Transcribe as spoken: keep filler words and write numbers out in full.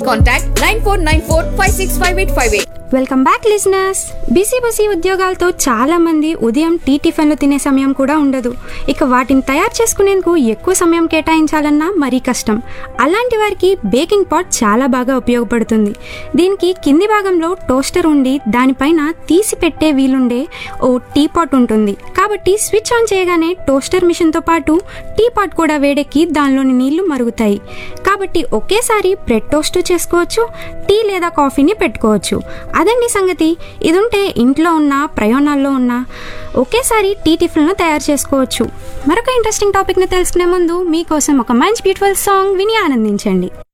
Contact nine four nine four five six five eight five eight. Welcome back listeners. Busy busy ఉద్యోగాలతో చాలా మంది ఉదయం tea టిఫిన్లు తినే సమయం కూడా ఉండదు. ఇక వాటిని తయారు చేసుకునేందుకు ఎక్కువ సమయం కేటాయించాలన్నా మరీ కష్టం. అలాంటి వారికి బేకింగ్ పాట్ చాలా బాగా ఉపయోగపడుతుంది. దీనికి కింది భాగంలో టోస్టర్ ఉండి దానిపైన తీసి పెట్టే వీలుండే ఓ టీ పాట్ ఉంటుంది. కాబట్టి స్విచ్ ఆన్ చేయగానే టోస్టర్ మిషన్తో పాటు టీ పాట్ కూడా వేడెక్కి దానిలోని నీళ్లు మరుగుతాయి. కాబట్టి ఒకేసారి బ్రెడ్ టోస్ట్ చేసుకోవచ్చు, టీ లేదా కాఫీని పెట్టుకోవచ్చు. అదండి సంగతి. ఇది ఉంటే ఇంట్లో ఉన్న ప్రయాణాల్లో ఉన్న ఒకేసారి టీ టిఫిన్లను తయారు చేసుకోవచ్చు. మరొక ఇంట్రెస్టింగ్ టాపిక్ని తెలుసుకునే ముందు మీకోసం ఒక మంచి బ్యూటిఫుల్ సాంగ్ విని ఆనందించండి.